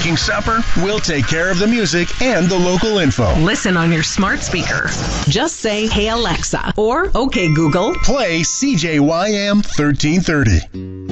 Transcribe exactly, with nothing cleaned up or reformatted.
making supper, we'll take care of the music and the local info. Listen on your smart speaker. Just say, "Hey Alexa," or "Okay Google, play C J Y M thirteen thirty."